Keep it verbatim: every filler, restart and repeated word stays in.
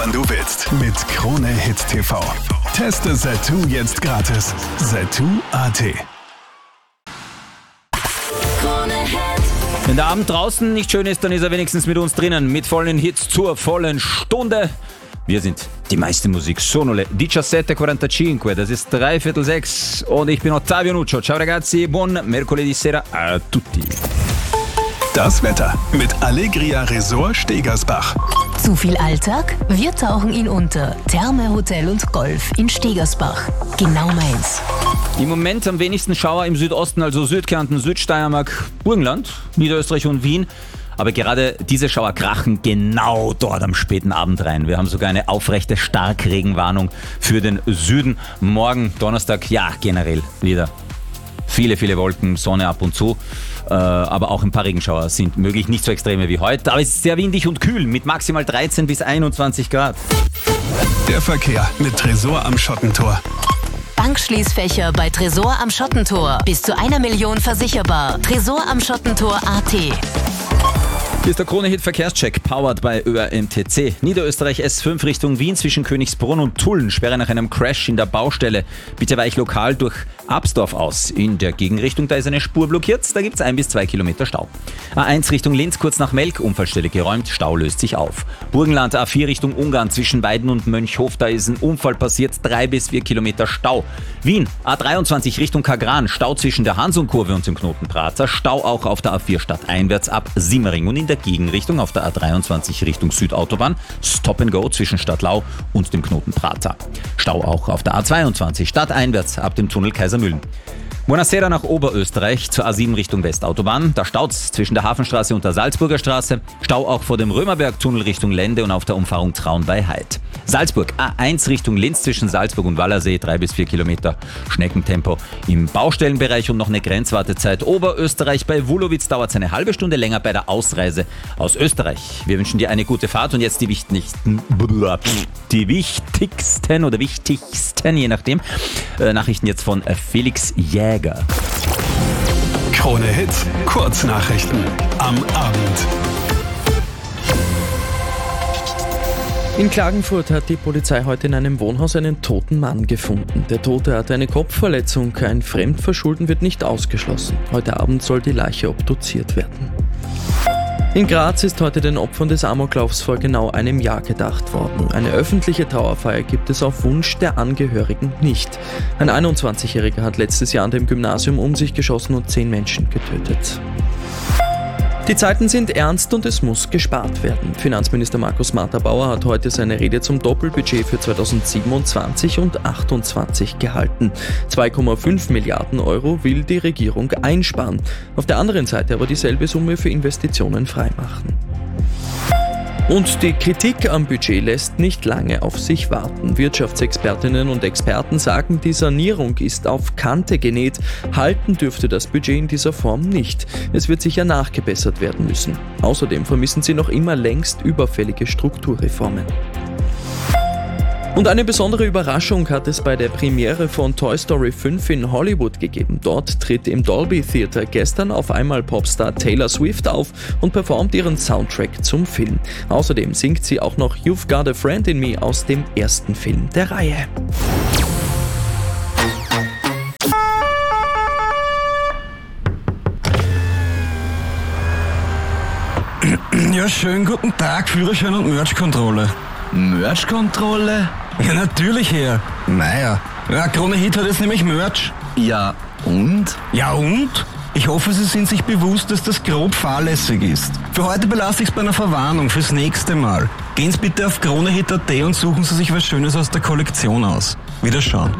wann du willst. Mit Krone Hit T V. Teste Zattoo jetzt gratis. Zattoo Punkt a t. Wenn der Abend draußen nicht schön ist, dann ist er wenigstens mit uns drinnen. Mit vollen Hits zur vollen Stunde. Wir sind die meiste Musik. Sonole diciassette e quarantacinque, das ist dreiviertel sechs. Und ich bin Ottavio Nuccio. Ciao ragazzi, buon mercoledì sera a tutti. Das Wetter mit Allegria Resort Stegersbach. Zu viel Alltag? Wir tauchen ihn unter. Therme, Hotel und Golf in Stegersbach. Genau meins. Im Moment am wenigsten Schauer im Südosten, also Südkärnten, Südsteiermark, Burgenland, Niederösterreich und Wien. Aber gerade diese Schauer krachen genau dort am späten Abend rein. Wir haben sogar eine aufrechte Starkregenwarnung für den Süden. Morgen, Donnerstag, ja generell wieder viele, viele Wolken, Sonne ab und zu. Äh, aber auch ein paar Regenschauer sind möglich, nicht so extreme wie heute. Aber es ist sehr windig und kühl mit maximal dreizehn bis einundzwanzig Grad. Der Verkehr mit Tresor am Schottentor. Bankschließfächer bei Tresor am Schottentor. Bis zu einer Million versicherbar. Tresor am Schottentor Punkt a t. Hier ist der Krone-Hit Verkehrscheck, powered by Ö R M T C. Niederösterreich S fünf Richtung Wien zwischen Königsbrunn und Tulln. Sperre nach einem Crash in der Baustelle. Bitte weich lokal durch Absdorf aus. In der Gegenrichtung, da ist eine Spur blockiert. Da gibt es ein bis zwei Kilometer Stau. A eins Richtung Linz, kurz nach Melk. Unfallstelle geräumt. Stau löst sich auf. Burgenland A vier Richtung Ungarn zwischen Weiden und Mönchhof. Da ist ein Unfall passiert. Drei bis vier Kilometer Stau. Wien A dreiundzwanzig Richtung Kagran. Stau zwischen der Hansung-Kurve und dem Knoten Prazer. Stau auch auf der A vier stadteinwärts ab Simmering. Und in der Gegenrichtung auf der A dreiundzwanzig Richtung Südautobahn. Stop and Go zwischen Stadtlau und dem Knoten Prater. Stau auch auf der A zweiundzwanzig stadteinwärts ab dem Tunnel Kaisermühlen. Buonasera nach Oberösterreich zur A sieben Richtung Westautobahn. Da staut's zwischen der Hafenstraße und der Salzburger Straße. Stau auch vor dem Römerberg-Tunnel Richtung Lende und auf der Umfahrung Traun bei Heid. Salzburg A eins Richtung Linz zwischen Salzburg und Wallersee, drei bis vier Kilometer Schneckentempo im Baustellenbereich und noch eine Grenzwartezeit. Oberösterreich bei Wulowitz dauert es eine halbe Stunde länger bei der Ausreise aus Österreich. Wir wünschen dir eine gute Fahrt und jetzt die wichtigsten, die wichtigsten oder wichtigsten, je nachdem, äh, Nachrichten jetzt von Felix Jäger. Krone Hit, Kurznachrichten am Abend. In Klagenfurt hat die Polizei heute in einem Wohnhaus einen toten Mann gefunden. Der Tote hatte eine Kopfverletzung, ein Fremdverschulden wird nicht ausgeschlossen. Heute Abend soll die Leiche obduziert werden. In Graz ist heute den Opfern des Amoklaufs vor genau einem Jahr gedacht worden. Eine öffentliche Trauerfeier gibt es auf Wunsch der Angehörigen nicht. Ein einundzwanzigjähriger hat letztes Jahr an dem Gymnasium um sich geschossen und zehn Menschen getötet. Die Zeiten sind ernst und es muss gespart werden. Finanzminister Markus Matterbauer hat heute seine Rede zum Doppelbudget für zweitausendsiebenundzwanzig und achtundzwanzig gehalten. zwei Komma fünf Milliarden Euro will die Regierung einsparen. Auf der anderen Seite aber dieselbe Summe für Investitionen freimachen. Und die Kritik am Budget lässt nicht lange auf sich warten. Wirtschaftsexpertinnen und Experten sagen, die Sanierung ist auf Kante genäht. Halten dürfte das Budget in dieser Form nicht. Es wird sicher nachgebessert werden müssen. Außerdem vermissen sie noch immer längst überfällige Strukturreformen. Und eine besondere Überraschung hat es bei der Premiere von Toy Story fünf in Hollywood gegeben. Dort tritt im Dolby Theater gestern auf einmal Popstar Taylor Swift auf und performt ihren Soundtrack zum Film. Außerdem singt sie auch noch You've Got a Friend in Me aus dem ersten Film der Reihe. Ja, schönen guten Tag, Führerschein und Merch-Kontrolle. Merch-Kontrolle? Ja, natürlich, Herr. Naja, ja, Krone Hit hat jetzt nämlich Merch. Ja, und? Ja, und? Ich hoffe, Sie sind sich bewusst, dass das grob fahrlässig ist. Für heute belasse ich es bei einer Verwarnung fürs nächste Mal. Gehen Sie bitte auf kronehit punkt at und suchen Sie sich was Schönes aus der Kollektion aus. Wiederschauen.